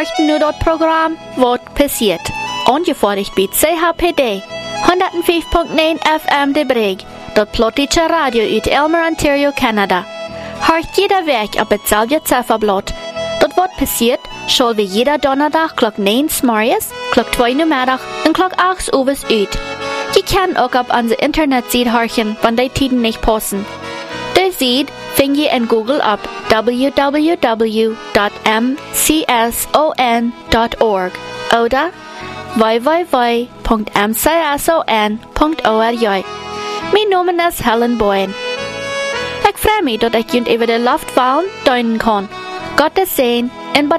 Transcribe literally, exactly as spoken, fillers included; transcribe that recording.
Nu dort Programm Wat passiert. Angefertigt bei C H P D honderdvijf komma negen F M de Breg. Dat plottische Radio uit Elmer, Ontario, Canada. Hört jeder Werk op hetzelfde Zifferblatt. Dat Wat passiert soll wir jeder Donnerdag klok negen morgens, klok twee namiddag en klok acht overs uit. Je kan ook op onze internetsite horchen, wanneer die tiden niet passen. De site vind je in Google op w w w dot m c s o n dot org oder w w w dot m c s o n dot org. Mijn naam is Helen Boyen. Ik freue mich, dat ik jullie over de Luftwahlen duiden kan. Gottes Segen en bad